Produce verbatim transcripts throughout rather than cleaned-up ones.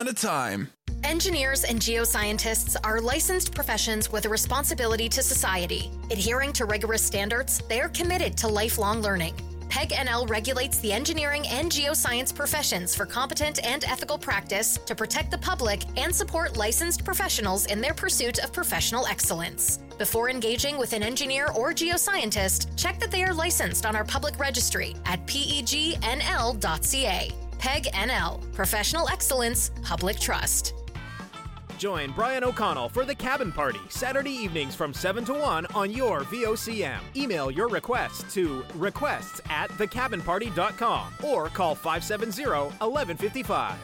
at a time. Engineers and geoscientists are licensed professions with a responsibility to society. Adhering to rigorous standards, they are committed to lifelong learning. P E G N L regulates the engineering and geoscience professions for competent and ethical practice to protect the public and support licensed professionals in their pursuit of professional excellence. Before engaging with an engineer or geoscientist, check that they are licensed on our public registry at P E G N L dot C A. P E G N L, Professional Excellence, Public Trust. Join Brian O'Connell for The Cabin Party, Saturday evenings from seven to one on your V O C M. Email your requests to requests at the cabin party dot com or call five seven zero, one one five five.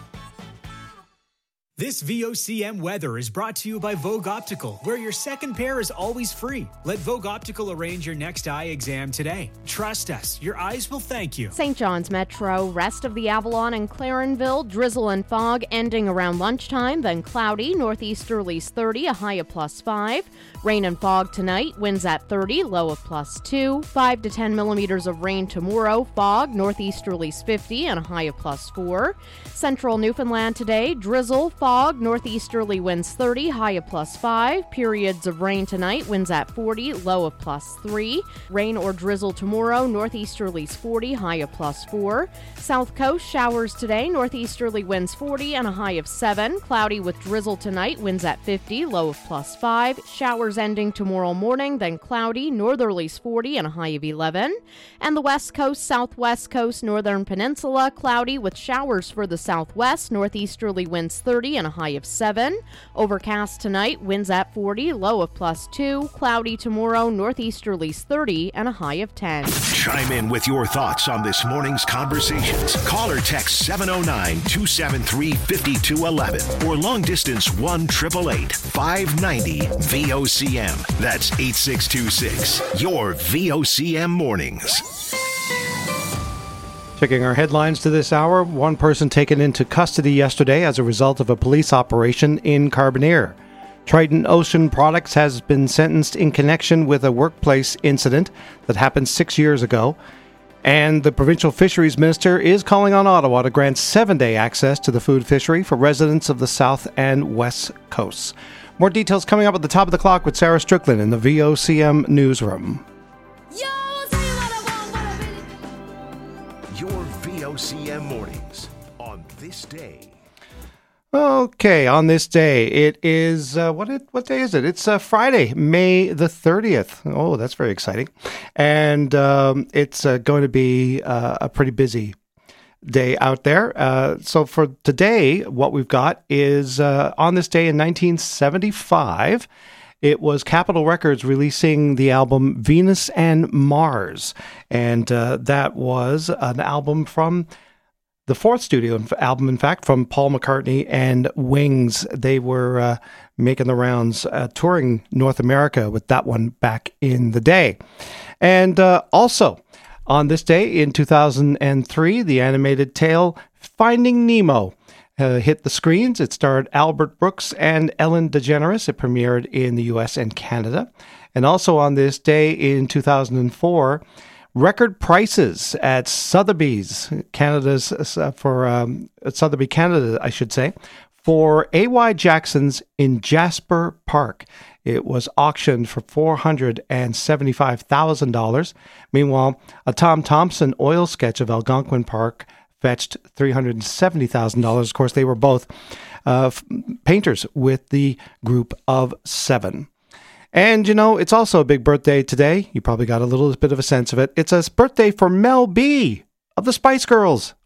This V O C M weather is brought to you by Vogue Optical, where your second pair is always free. Let Vogue Optical arrange your next eye exam today. Trust us, your eyes will thank you. Saint John's Metro, rest of the Avalon and Clarenville, drizzle and fog ending around lunchtime, then cloudy, northeasterlies thirty, a high of plus five. Rain and fog tonight, winds at thirty, low of plus two. five to ten millimeters of rain tomorrow, fog, northeasterlies fifty, and a high of plus four. Central Newfoundland today, drizzle, fog, northeasterly winds thirty, high of plus five. Periods of rain tonight, winds at forty, low of plus three. Rain or drizzle tomorrow, northeasterlies forty, high of plus four. South Coast, showers today, northeasterly winds forty, and a high of seven. Cloudy with drizzle tonight, winds at fifty, low of plus five. Showers ending tomorrow morning, then cloudy, northerlies forty, and a high of eleven. And the West Coast, Southwest Coast, Northern Peninsula, cloudy with showers for the southwest, northeasterly winds thirty, and a high of seven. Overcast tonight, winds at forty, low of plus two. Cloudy tomorrow, northeasterlies thirty, and a high of ten. Chime in with your thoughts on this morning's conversations. Call or text seven oh nine, two seven three, five two one one or long distance one eight eight eight, five nine zero V O C M. That's eight six two six. Your V O C M mornings. Checking our headlines to this hour, one person taken into custody yesterday as a result of a police operation in Carbonear. Triton Ocean Products has been sentenced in connection with a workplace incident that happened six years ago. And the provincial fisheries minister is calling on Ottawa to grant seven-day access to the food fishery for residents of the south and west coasts. More details coming up at the top of the clock with Sarah Strickland in the V O C M newsroom. Your V O C M mornings on this day. Okay, on this day, it is, uh, what it, what day is it? It's uh, Friday, May the thirtieth. Oh, that's very exciting. And um, it's uh, going to be uh, a pretty busy day out there. Uh, so for today, what we've got is uh, on this day in nineteen seventy-five, it was Capitol Records releasing the album Venus and Mars. And uh, that was an album from the fourth studio album, in fact, from Paul McCartney and Wings. They were uh, making the rounds, uh, touring North America with that one back in the day. And uh, also, on this day in two thousand three, the animated tale Finding Nemo uh, hit the screens. It starred Albert Brooks and Ellen DeGeneres. It premiered in the U S and Canada. And also on this day in two thousand four, record prices at Sotheby's, Canada's, uh, for um, Sotheby, Canada, I should say, for A Y Jackson's in Jasper Park. It was auctioned for four hundred seventy-five thousand dollars. Meanwhile, a Tom Thompson oil sketch of Algonquin Park fetched three hundred seventy thousand dollars. Of course, they were both uh, f- painters with the group of seven. And, you know, it's also a big birthday today. You probably got a little bit of a sense of it. It's a birthday for Mel B of the Spice Girls.